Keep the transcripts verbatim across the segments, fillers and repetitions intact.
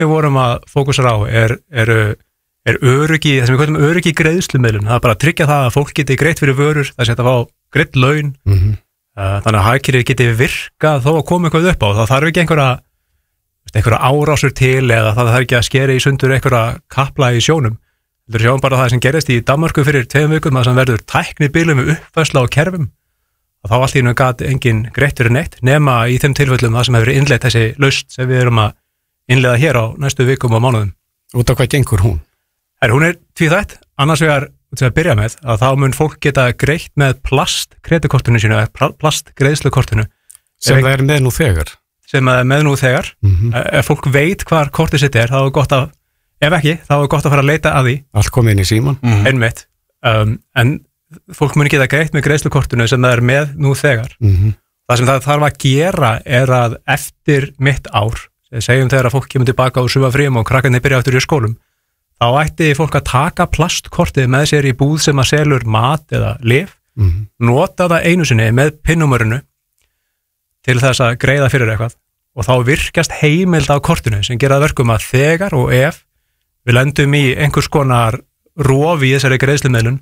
við vorum að fókusera á er, er, er öryggi, það sem við kallum öryggi í greiðslumiðlun, það er bara að tryggja það að fólk geti greitt fyrir vörur, það sé að fá greitt laun, mm-hmm. uh, þannig að hagkerfið geti virkað þó að koma eitthvað upp á, það þarf ekki einhverja, einhverja árásur til eða það þarf ekki að skera í sundur einhverja kapla í sjónum. Þú sjáum bara það sem gerist í Danmörku fyrir tveim vikum, það sem verður tæknibilum með uppfærsla á kerfum, að þá allt í einu gat engin greitt fyrir neitt, nema í þeim tilfellum það sem hefur innleitt þessi lausn sem við erum að innleiða hér á næstu vikum og mánuðum. Út af hvað gengur hún? Her, hún er tvíþætt, annars vegar til að byrja með, að þá mun fólk geta greitt með plastkreditkortinu sínu, plastgreiðslukortinu. Sem það er með nú þegar? Sem það er með nú þegar. Mm-hmm. Ef fólk veit hvar kortið sitt er, þá er gott að ef ekki, þá er gott að fara að leita að því. Allt komið inn í síman. Mm-hmm. Einmitt. Um, en fólk muni geta greitt með greiðslukortinu sem það er með nú þegar. Mm-hmm. Það sem það þarf að gera er að eftir mitt ár, segjum þegar að fólk kemur tilbaka úr sumarfríum og krakkarnir byrja aftur í skólum, þá ætti fólk að taka plastkortið með sér í búð sem að selur mat eða lyf, mm-hmm. nota það einu sinni með pinnúmerinu til þess að greiða fyrir eitthvað og þá virkast heimild á kortinu sem gera verkum að þegar og ef við lendum í einhvers konar rofi í þessari greiðslumiðlun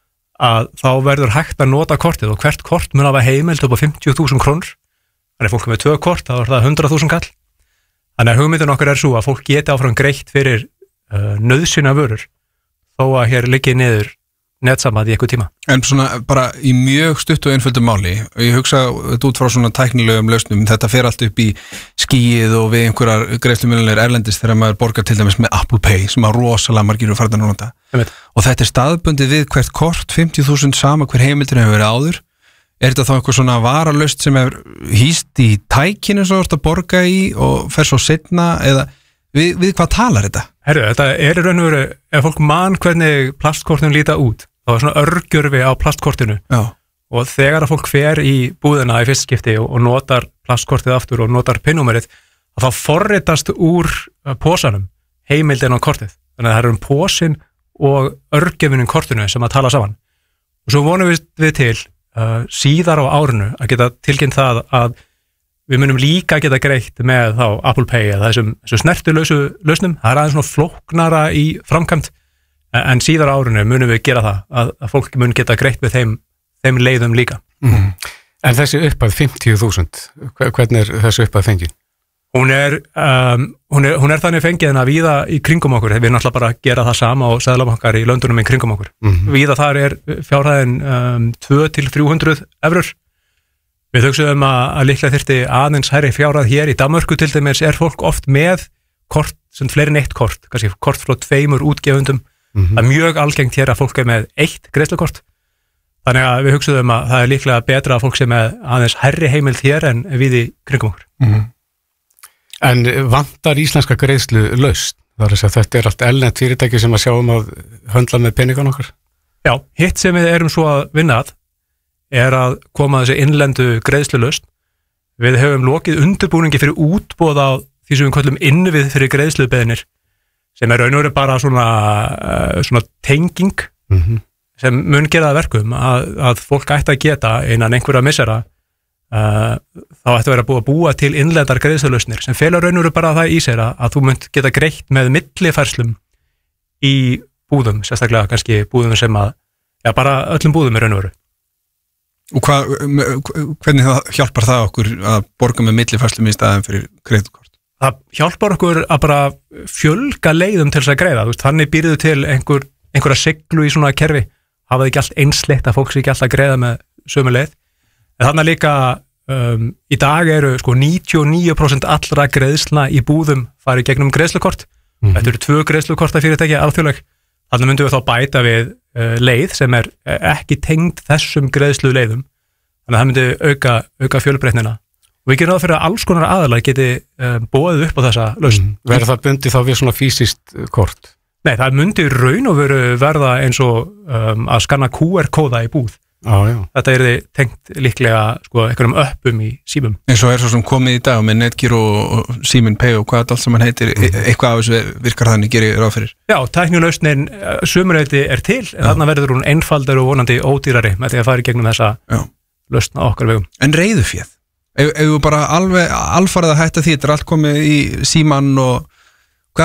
að þá verður hægt að nota kortið og hvert kort mun hafa heimild upp á fimmtíu þúsund krónur. Þannig að fólk með tvö kort, þá er það hundrað þúsund kall. Þannig að hugmyndin okkar er svo að fólk geti áfram greitt fyrir uh, nauðsynja vörur þó að hér liggi niður netsamband í eitthvað tíma. En svona bara í mjög stutt og einföldu máli, og ég hugsa þetta út frá svona tæknilegum lausnum, þetta fer allt upp í skíið og við einhverjar greiðslumiðlanir erlendis þegar maður borgar til dæmis með Apple Pay sem að rosalega margir eru farnir að nota. Og þetta er staðbundið við hvert kort, fimmtíu þúsund sama hver heimildin hefur verið áður. Er þetta þá eitthvað svona varalaust sem er hýst í tækinu sem þú ert að borga í og fer svo seinna eða við, við hvað talar þetta? Herru, þetta er í raun og veru, ef fólk man hvernig plastkortinu líta út, þá er svona örgjörfi á plastkortinu. Já. Og þegar að fólk fer í búðina í fyrst skipti og, og notar plastkortið aftur og notar pinnúmerið, þá forritast úr posanum heimildin á kortið. Þannig að það er um posin og örgjörfinin kortinu sem að tala saman. Og svo vonum við, við til uh, síðar á árinu að geta tilkynnt það að við munum líka geta greitt með þá Apple Pay eða þessum, þessum snertilausu lausnum. Það er aðeins svona flóknara í framkvæmd en síðar á árinu munum við gera það að, að fólk mun geta greitt með þeim, þeim leiðum líka. Mm. En þessi uppæð fimmtíu þúsund, hvernig er þessi uppæð fengið? Hún er, um, hún er, hún er þannig fengið en að víða í kringum okkur. Við erum alltaf bara að gera það sama og seðlabankar í löndunum í kringum okkur. Mm-hmm. Víða þar er fjárhæðin um, tvö til þrjú hundruð evrur. Við hugsaðum að, að líklega þyrfti aðeins hærri fjárhæð hér í Danmörku til dæmis er fólk oft með kort sem fleiri en eitt kort, kannski kort frá tveimur útgefundum. Mm-hmm. Það er mjög algengt hér að fólk er með eitt greiðslukort. Þannig að við hugsaðum að það er líklega betra að fólk sem er aðeins hærri heimild hér en við í kringum okkur. Mm-hmm. En vantar íslenska greiðslu laust? Það er að þetta er allt erlent fyrirtæki sem að sjáum að höndla með peningan okkar? Já, hitt sem við erum svo að vinna að er að koma þessi innlendu greiðslulausn. Við höfum lokið undirbúningi fyrir útboð á því sem við kallum innvið fyrir greiðslubeðinir sem er raun og veru bara svona, svona tenging mm-hmm. sem mun gera það verkum að, að fólk ætti að geta innan einhverja missera uh, þá ætti að vera búið að búa til innlendar greiðslulausnir sem felur raun og veru bara það í sér að þú munt geta greitt með millifærslum í búðum, sérstaklega kannski búðum sem að, já bara öllum búðum er raun og veru. Og hva, hvernig það hjálpar það okkur að borga með millifærslum í staðin fyrir kreditkort? Það hjálpar okkur að bara fjölga leiðum til þess að greiða. Veist, þannig býrðu til einhver, einhverja siglu í svona kerfi. Hafa það ekki allt einsleitt að fólk sé ekki alltaf að greiða með sömu leið. En þannig líka um, í dag eru sko níutíu og níu prósent allra greiðslna í búðum farið gegnum greiðslukort. Mm-hmm. Þetta eru tvö greiðslukorta fyrirtæki alþjóðleg. Þannig myndum við þá bæta við uh, leið sem er ekki tengd þessum greiðslu leiðum. Þannig að það myndi auka, auka fjölbreytnina. Og við gerum það fyrir að alls konar aðalega geti uh, bóðið upp á þessa lausn. Mm. Verður það bundið þá við svona fysiskt kort? Nei, það myndi raun og veru verða eins og um, að skanna Q R-kóða í búð. Ah, já. Þetta er þið tengt líklega sko, einhverjum öppum í símum. En svo er svo sem komið í dag með Netgyro og Síminn Pay og hvað allt sem hann heitir, mm. eitthvað af þessu virkar þannig gerir ráð fyrir. Já, tæknilausnin sumuleyti er til, en þarna verður hún einfaldar og vonandi ódýrari með því að fara í gegnum þessa lausn á okkar vegum. En reiðuféð? Ef við bara alveg alfarið að hætta því, þetta er allt komið í Símann og